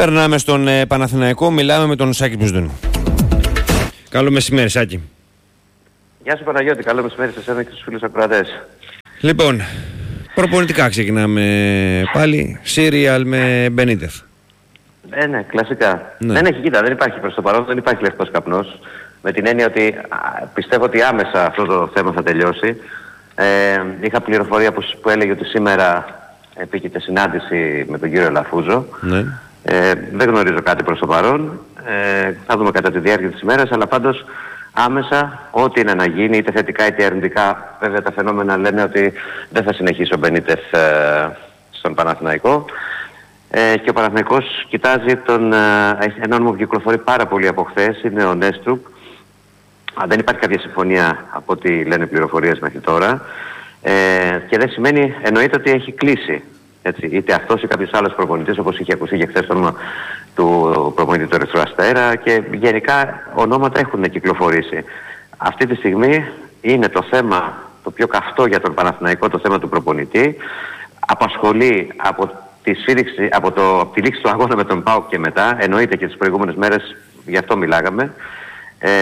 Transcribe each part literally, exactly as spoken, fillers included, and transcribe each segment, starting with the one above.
Περνάμε στον ε, Παναθηναϊκό, μιλάμε με τον Σάκη Μπουσδούνη. Καλό μεσημέρι, Σάκη. Γεια σου Παναγιώτη, καλό μεσημέρι σε εσένα και στους φίλους ακροατές. Λοιπόν, προπονητικά ξεκινάμε πάλι. Σύριαλ με Μπενίτεφ. Ε, ναι, κλασικά. Ναι. Δεν έχει, κοίτα, δεν υπάρχει προς το παρόν, δεν υπάρχει λευκός καπνός. Με την έννοια ότι α, πιστεύω ότι άμεσα αυτό το θέμα θα τελειώσει. Ε, είχα πληροφορία που, που έλεγε ότι σήμερα επίκειται συνάντηση με τον κύριο Λαφούζο. Ναι. Ε, δεν γνωρίζω κάτι προς το παρόν. Ε, θα δούμε κατά τη διάρκεια της ημέρας, αλλά πάντως άμεσα ό,τι είναι να γίνει, είτε θετικά είτε αρνητικά. Βέβαια τα φαινόμενα λένε ότι δεν θα συνεχίσει ο Μπενίτεφ ε, στον Παναθηναϊκό. Ε, και ο Παναθηναϊκός κοιτάζει τον, ε, ένα όνομα που κυκλοφορεί πάρα πολύ από χθες, είναι ο Νέστρουπ. Α, δεν υπάρχει κάποια συμφωνία από ό,τι λένε πληροφορίες μέχρι τώρα. Ε, και δεν σημαίνει, εννοείται ότι έχει κλείσει. Έτσι, είτε αυτός ή κάποιος άλλος προπονητής, όπως είχε ακουστεί και χθες το όνομα του προπονητή του Ερυθρού Αστέρα, και γενικά ονόματα έχουν κυκλοφορήσει. Αυτή τη στιγμή είναι το θέμα το πιο καυτό για τον Παναθηναϊκό, το θέμα του προπονητή. Απασχολεί από τη, σφίριξη, από το, από τη λήξη του αγώνα με τον ΠΑΟΚ και μετά, εννοείται και τις προηγούμενες μέρες, γι' αυτό μιλάγαμε. Ε,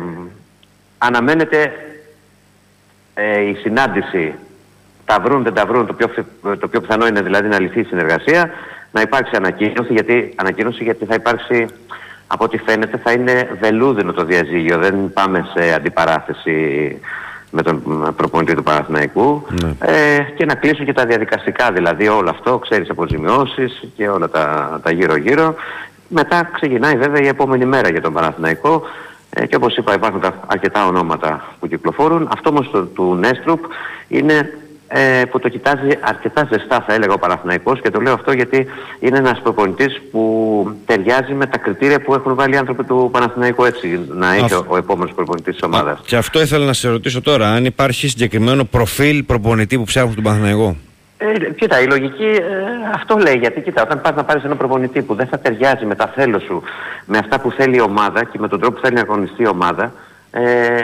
αναμένεται ε, η συνάντηση, τα βρουν, δεν τα βρουν, το πιο, το πιο πιθανό είναι δηλαδή να λυθεί η συνεργασία, να υπάρξει ανακοίνωση, γιατί, ανακοίνωση γιατί θα υπάρξει, από ό,τι φαίνεται θα είναι βελούδινο το διαζύγιο, δεν πάμε σε αντιπαράθεση με τον προπονητή του Παναθηναϊκού. Ναι. Ε, και να κλείσουν και τα διαδικαστικά, δηλαδή όλο αυτό, ξέρεις, αποζημιώσεις και όλα τα, τα γύρω-γύρω. Μετά ξεκινάει βέβαια η επόμενη μέρα για τον Παναθηναϊκό. Ε, και όπως είπα υπάρχουν τα αρκετά ονόματα που κυκλοφορούν. Αυτό όμως του, του Νέστρουπ είναι ε, που το κοιτάζει αρκετά ζεστά, θα έλεγα, ο Παναθηναϊκός, και το λέω αυτό γιατί είναι ένας προπονητής που ταιριάζει με τα κριτήρια που έχουν βάλει οι άνθρωποι του Παναθηναϊκού, έτσι, να έχει ο, ο επόμενος προπονητής της ομάδας. Και αυτό ήθελα να σε ρωτήσω τώρα, αν υπάρχει συγκεκριμένο προφίλ προπονητή που ψάχνουν στον Παναθηναϊκό. Ε, κοίτα, η λογική ε, αυτό λέει, γιατί κοίτα, όταν πας να πάρεις ένα προπονητή που δεν θα ταιριάζει με τα θέλω σου, με αυτά που θέλει η ομάδα και με τον τρόπο που θέλει να αγωνιστεί η ομάδα, ε,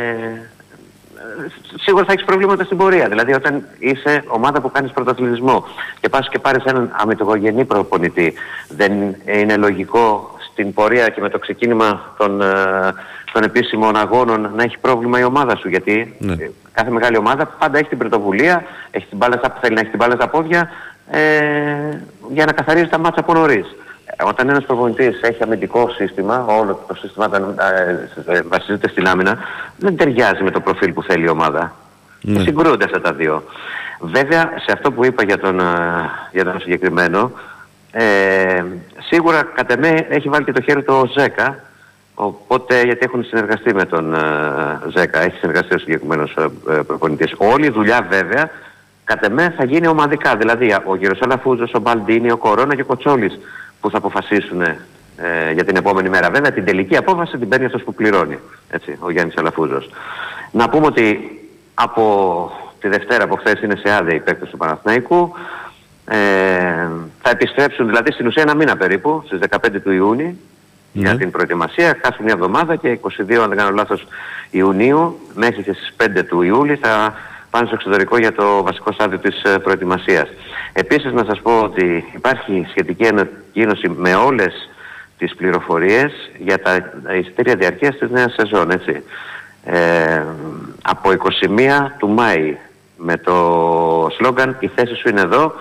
σίγουρα θα έχεις προβλήματα στην πορεία. Δηλαδή όταν είσαι ομάδα που κάνεις πρωταθλητισμό και πας και πάρεις έναν αμυντικογενή προπονητή, δεν είναι λογικό στην πορεία και με το ξεκίνημα των, των επίσημων αγώνων να έχει πρόβλημα η ομάδα σου, γιατί ναι. κάθε μεγάλη ομάδα πάντα έχει την πρωτοβουλία, έχει την μπάλα στα, θέλει να έχει την μπάλα στα πόδια ε, για να καθαρίζει τα μάτσα από νωρίς. Όταν ένας προπονητής έχει αμυντικό σύστημα, όλο το σύστημα ε, βασίζεται στην άμυνα, δεν ταιριάζει με το προφίλ που θέλει η ομάδα. Ναι. Συγκρούνται αυτά τα δύο. Βέβαια, σε αυτό που είπα για τον, για τον συγκεκριμένο, ε, σίγουρα κατ' εμέ έχει βάλει και το χέρι του ο Ζέκα, οπότε, γιατί έχουν συνεργαστεί με τον uh, Ζέκα, έχει συνεργαστεί ο συγκεκριμένος uh, προπονητής. Όλη η δουλειά βέβαια κατ' εμέ θα γίνει ομαδικά, δηλαδή ο κύριος Αλαφούζος, ο Μπαλντίνη, ο Κορώνα και ο Κοτσόλης που θα αποφασίσουν ε, για την επόμενη μέρα. Βέβαια την τελική απόφαση την παίρνει αυτός που πληρώνει, έτσι, ο Γιάννης Αλαφούζος. Να πούμε ότι από τη Δευτέρα, από χθες, είναι σε άδεια οι παίκτες του Παναθηναϊκού. Ε, θα επιστρέψουν δηλαδή στην ουσία ένα μήνα περίπου, στις δεκαπέντε του Ιούνιου, mm. για την προετοιμασία. Χάσουν μια εβδομάδα και είκοσι δύο, αν δεν κάνω λάθος, Ιουνίου μέχρι και στις πέντε του Ιούλη θα πάνε στο εξωτερικό για το βασικό στάδιο της προετοιμασίας. Επίσης να σας πω ότι υπάρχει σχετική ανακοίνωση με όλες τις πληροφορίες για τα εισιτήρια διαρκείας της νέας σεζόν, έτσι. Ε, από είκοσι μία του Μάη, με το σλόγγαν «Η θέση σου είναι εδώ»,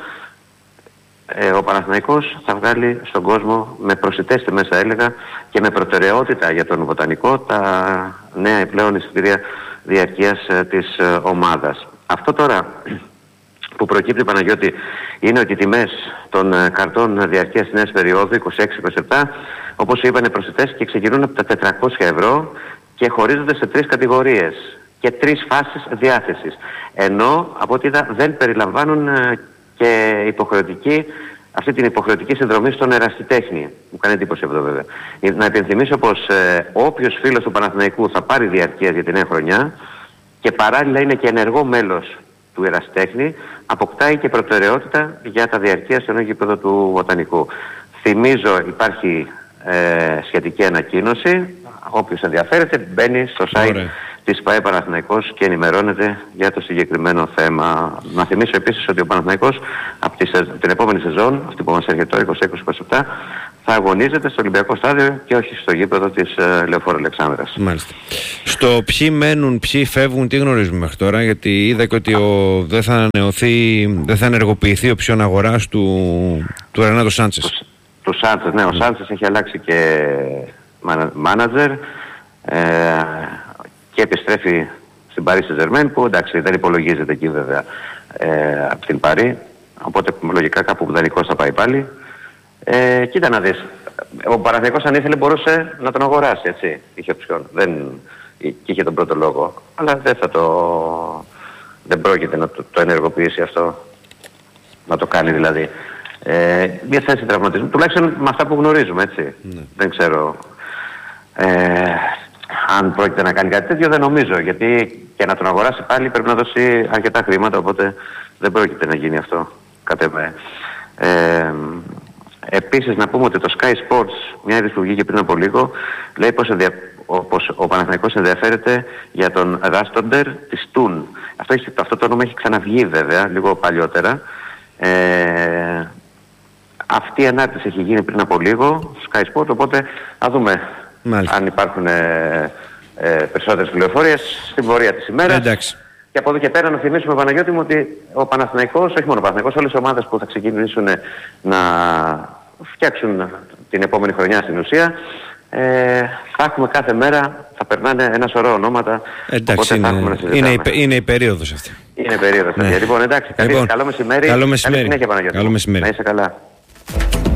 ε, ο Παναθηναϊκός θα βγάλει στον κόσμο με προσιτές τιμές, θα έλεγα, και με προτεραιότητα για τον Βοτανικό τα νέα επιπλέον εισιτήρια διαρκείας ε, της ε, ομάδας. Αυτό τώρα που προκύπτει, Παναγιώτη, είναι ότι οι τιμές των ε, καρτών διαρκείας της νέας περίοδου είκοσι έξι είκοσι επτά, όπως είπα, είναι προσιτές και ξεκινούν από τα τετρακόσια ευρώ και χωρίζονται σε τρεις κατηγορίες και τρεις φάσεις διάθεσης. Ενώ από ό,τι είδα δεν περιλαμβάνουν ε, και υποχρεωτική, αυτή την υποχρεωτική συνδρομή στον ερασιτέχνη. Μου κάνει εντύπωση αυτό βέβαια. Να υπενθυμίσω πως ε, όποιος φίλος του Παναθηναϊκού θα πάρει διαρκείας για τη νέα χρονιά και παράλληλα είναι και ενεργό μέλος του ερασιτέχνη, αποκτάει και προτεραιότητα για τα διαρκείας στο νέο γήπεδο του Βοτανικού. Θυμίζω, υπάρχει ε, σχετική ανακοίνωση. Όποιος ενδιαφέρεται μπαίνει στο site Ωραία. της ΠΑΕ Παναθηναϊκός και ενημερώνεται για το συγκεκριμένο θέμα. Να θυμίσω επίσης ότι ο Παναθηναϊκός από τη, την επόμενη σεζόν, αυτή που μας έρχεται το είκοσι είκοσι είκοσι επτά, θα αγωνίζεται στο Ολυμπιακό Στάδιο και όχι στο γήπεδο της ε, Λεωφόρου Αλεξάνδρας. Μάλιστα. Στο ποιοι μένουν, ποιοι φεύγουν, τι γνωρίζουμε μέχρι τώρα? Γιατί είδα και ότι ο, δεν θα ανανεωθεί, δεν θα ενεργοποιηθεί ο ψιόν αγοράς του, του Ρενάτο Σάντσες. Του Σάντσες, ναι. Ο Σάντσες έχει αλλάξει και μάνατζερ ε, και επιστρέφει στην Paris Saint-Germain, που εντάξει δεν υπολογίζεται εκεί βέβαια ε, από την Παρί, οπότε λογικά κάπου δανεικός θα πάει πάλι. Ε, κοίτα να δεις, ο Παναθηναϊκός αν ήθελε μπορούσε να τον αγοράσει, έτσι, είχε οψιόν, δεν, και είχε τον πρώτο λόγο, αλλά δεν θα το, δεν πρόκειται να το, το ενεργοποιήσει αυτό, να το κάνει δηλαδή. Ε, μια θέση τραυματισμού, τουλάχιστον με αυτά που γνωρίζουμε, έτσι, ναι. Δεν ξέρω ε, αν πρόκειται να κάνει κάτι τέτοιο, δεν νομίζω, γιατί και να τον αγοράσει πάλι πρέπει να δώσει αρκετά χρήματα, οπότε δεν πρόκειται να γίνει αυτό, κατ' εμέ. Ε, Επίσης να πούμε ότι το Sky Sports, μια είδηση που βγήκε πριν από λίγο, λέει πως, ενδια... πως ο Παναθηναϊκός ενδιαφέρεται για τον Ράστοντερ της Τουν. Αυτό, έχει... αυτό το όνομα έχει ξαναβγεί βέβαια, λίγο παλιότερα. Ε... Αυτή η ανάρτηση έχει γίνει πριν από λίγο, Sky Sports, οπότε να δούμε Μάλιστα. αν υπάρχουν ε... Ε... περισσότερες πληροφορίες στην πορεία της ημέρας. Εντάξει. Και από εδώ και πέρα να θυμίσουμε, Παναγιώτη μου, ότι ο Παναθηναϊκός, όχι μόνο ο Παναθηναϊκός, όλες οι ομάδες που θα ξεκινήσουν να φτιάξουν την επόμενη χρονιά στην ουσία, ε, θα έχουμε κάθε μέρα, θα περνάνε ένα σωρό ονόματα. Εντάξει, είναι, είναι, η, είναι η περίοδος αυτή. Είναι η περίοδος αυτή. Ναι. Λοιπόν, εντάξει, καλή, λοιπόν, καλό μεσημέρι. Καλό μεσημέρι. Καλή συνέχεια, Παναγιώτη. Καλό μεσημέρι. Να είσαι καλά.